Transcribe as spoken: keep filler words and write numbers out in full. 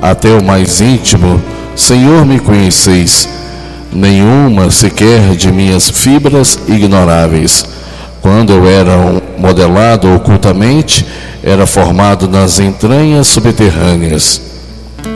até o mais íntimo, Senhor, me conheceis. Nenhuma sequer de minhas fibras ignoráveis. Quando eu era modelado ocultamente, era formado nas entranhas subterrâneas.